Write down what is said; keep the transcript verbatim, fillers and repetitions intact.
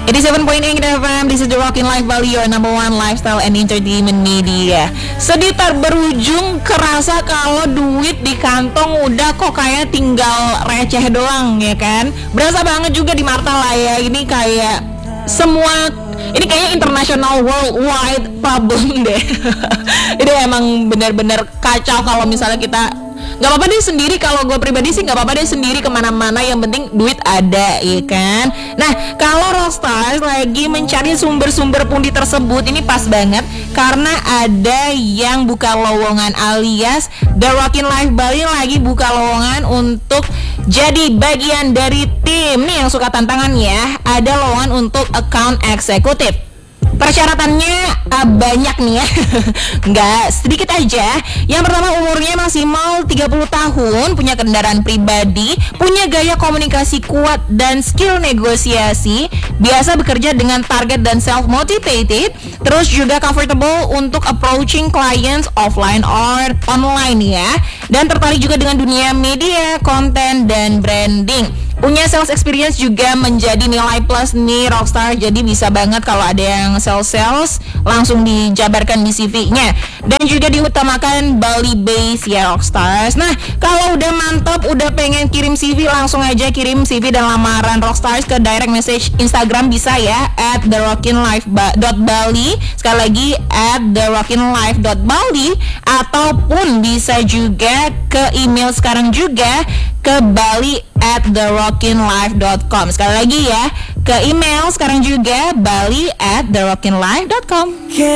eighty-seven point eight F M, this is the Rockin' Life Bali, your number one lifestyle and entertainment media. Sedih tak berujung, kerasa kalau duit di kantong udah kok kayak tinggal receh doang ya kan. Berasa banget juga di Marta lah ya, ini kayak semua, ini kayaknya international worldwide problem deh. Ini emang bener-bener kacau kalau misalnya kita gak apa-apa deh sendiri, kalau gue pribadi sih gak apa-apa deh sendiri kemana-mana, yang penting duit ada ya kan. Nah kalau Rockstars lagi mencari sumber-sumber pundi tersebut, ini pas banget karena ada yang buka lowongan, alias The Rockin' Life Bali lagi buka lowongan untuk jadi bagian dari tim nih yang suka tantangan ya. Ada lowongan untuk account eksekutif. Persyaratannya uh, banyak nih ya. Nggak sedikit aja. Yang pertama, umurnya maksimal tiga puluh tahun, punya kendaraan pribadi, punya gaya komunikasi kuat dan skill negosiasi, biasa bekerja dengan target dan self-motivated, terus juga comfortable untuk approaching clients offline or online ya, dan tertarik juga dengan dunia media, konten, dan branding. Punya sales experience juga menjadi nilai plus nih Rockstar. Jadi bisa banget kalau ada yang sales-sales langsung dijabarkan di C V-nya. Dan juga diutamakan Bali base ya Rockstars. Nah kalau udah mantap, udah pengen kirim C V, langsung aja kirim C V dan lamaran Rockstars ke direct message Instagram bisa ya, at the rockin life dot bali. Sekali lagi at the rockin life dot bali, ataupun bisa juga ke email sekarang juga ke bali at the rockin life dot com. Sekali lagi ya, ke email sekarang juga bali at the rockin life dot com.